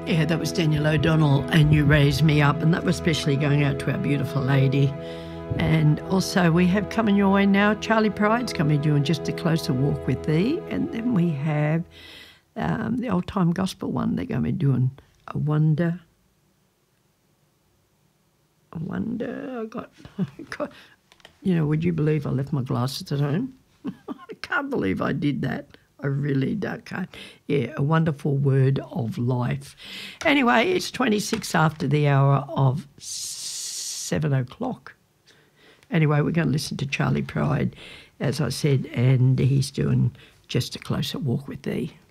Yeah, that was Daniel O'Donnell and You Raise Me Up, and that was especially going out to our beautiful lady. And also we have coming your way now, Charlie Pride's coming doing Just a Closer Walk with Thee, and then we have the old time gospel one. They're going to be doing I Wonder. I got, would you believe I left my glasses at home? I can't believe I did that. I really can't. Yeah, A Wonderful Word of Life. Anyway, it's 26 after the hour of 7 o'clock. Anyway, we're going to listen to Charlie Pride, as I said, and he's doing Just a Closer Walk with Thee.